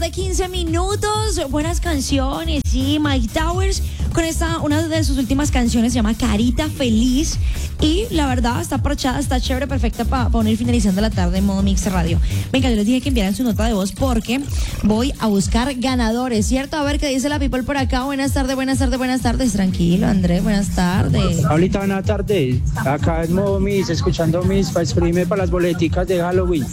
de 15 minutos. Buenas canciones, sí. Mike Towers con una de sus últimas canciones se llama Carita Feliz. Y la verdad está parchada, está chévere, perfecta para ir finalizando la tarde en modo Mix Radio. Venga, yo les dije que enviaran su nota de voz porque voy a buscar ganadores, ¿cierto? A ver qué dice la people por acá. Buenas tardes, buenas tardes, buenas tardes. Tranquilo, Andrés, buenas tardes. Ahorita buenas tardes. Acá en modo Mix, escuchando Mix para exprimirme para las boleticas de Halloween.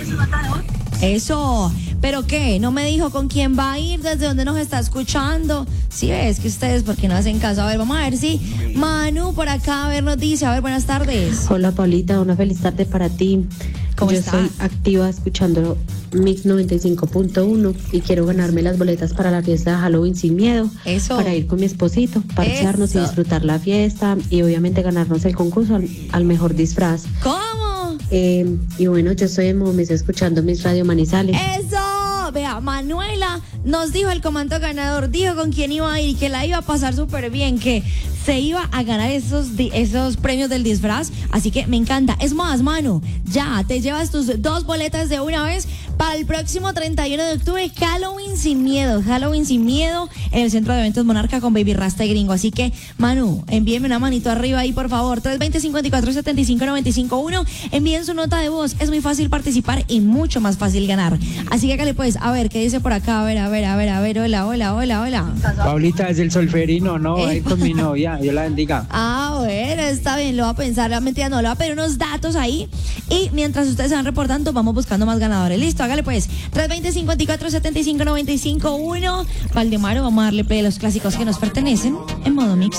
Eso, ¿pero qué? No me dijo con quién va a ir, desde dónde nos está escuchando. Sí, ves que ustedes, ¿por qué no hacen caso? A ver, vamos a ver si Manu por acá, a ver, nos dice. A ver, buenas tardes. Hola, Paulita, una feliz tarde para ti. ¿Cómo Yo está? estoy activa escuchando Mix 95.1 y quiero ganarme las boletas para la fiesta de Halloween sin miedo. Eso. Para ir con mi esposito, parcharnos y disfrutar la fiesta y obviamente ganarnos el concurso al mejor disfraz. ¿Cómo? Y bueno, yo estoy en Momis escuchando Mis Radio Manizales. ¡Eso! Vea, Manuela nos dijo el comando ganador, dijo con quién iba a ir y que la iba a pasar súper bien, que se iba a ganar esos premios del disfraz. Así que me encanta. Es más, Manu, ya te llevas tus 2 boletas de una vez para el próximo 31 de octubre, Halloween sin miedo. Halloween sin miedo en el Centro de Eventos Monarca con Baby Rasta y Gringo. Así que, Manu, envíenme una manito arriba ahí, por favor. 320-54-75-95-1. Envíen su nota de voz. Es muy fácil participar y mucho más fácil ganar. Así que, pues, a ver, ¿qué dice por acá? A ver. Hola. Paulita, es el solferino, ¿no? Va a ir con mi novia, Dios la bendiga. Ah, bueno, está bien, lo va a pensar. La mentira no, le va a pedir unos datos ahí. Y mientras ustedes se van reportando, vamos buscando más ganadores. Listo, hágale pues. 320-54-75-95-1. Valdemaro, vamos a darle play a los clásicos que nos pertenecen en modo Mix.